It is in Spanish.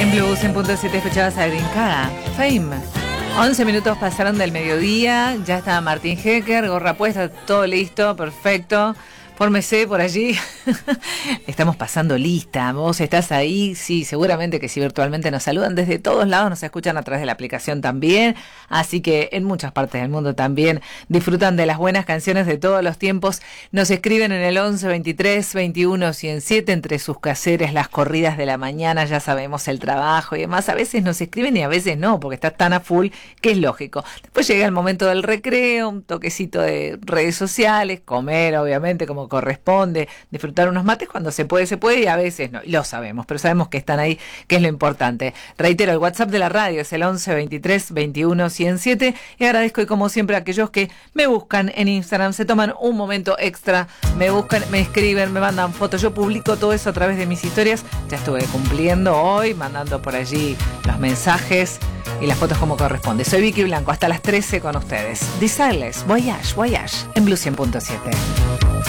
Blues en punto 7 escuchabas a Brincada, Fame. 11 minutos pasaron del mediodía, ya está Martín Hecker, gorra puesta, todo listo, perfecto. Fórmese por allí. Estamos pasando lista. Vos estás ahí. Sí, seguramente que sí, virtualmente nos saludan desde todos lados. Nos escuchan a través de la aplicación también. Así que en muchas partes del mundo también disfrutan de las buenas canciones de todos los tiempos. Nos escriben en el 11 23 21 107 entre sus quehaceres, las corridas de la mañana. Ya sabemos el trabajo y demás. A veces nos escriben y a veces no, porque está tan a full que es lógico. Después llega el momento del recreo, un toquecito de redes sociales, comer obviamente como corresponde, disfrutar unos mates cuando se puede y a veces no, y lo sabemos, pero sabemos que están ahí, que es lo importante. Reitero, el WhatsApp de la radio es el 11 23 21 107 y agradezco y como siempre a aquellos que me buscan en Instagram, se toman un momento extra, me buscan, me escriben, me mandan fotos, yo publico todo eso a través de mis historias, ya estuve cumpliendo hoy, mandando por allí los mensajes y las fotos como corresponde. Soy Vicky Blanco, hasta las 13 con ustedes. Desireless, Voyage, en Blue 100.7.